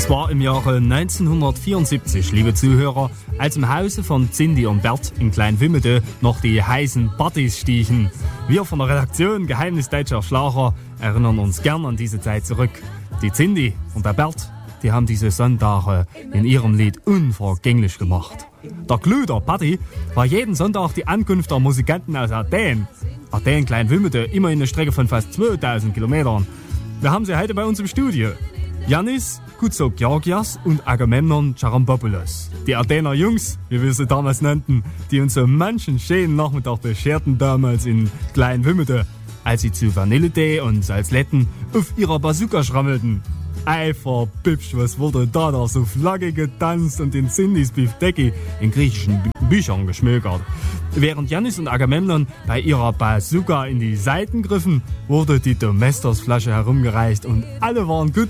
Es war im Jahre 1974, liebe Zuhörer, als im Hause von Cindy und Bert in Kleinwimmede noch die heißen Partys stiechen. Wir von der Redaktion Geheimnis Deutscher Schlager erinnern uns gern an diese Zeit zurück. Die Cindy und der Bert, die haben diese Sonntage in ihrem Lied unvergänglich gemacht. Der Clou der Party war jeden Sonntag die Ankunft der Musikanten aus Athen. Athen Kleinwimmede, immer eine Strecke von fast 2000 Kilometern. Wir haben sie heute bei uns im Studio. Yannis Koutsogiorgias und Agamemnon Charambopoulos. Die Athener Jungs, wie wir sie damals nannten, die uns so manchen schönen Nachmittag bescherten damals in Kleinwimmede, als sie zu Vanilletee und Salzletten auf ihrer Bazooka schrammelten. Eifer, Bibsch, was wurde da so Flagge getanzt und in Cindys Bifdecki in griechischen Büchern geschmökert. Während Yannis und Agamemnon bei ihrer Bazooka in die Seiten griffen, wurde die Domestos-Flasche herumgereicht und alle waren gut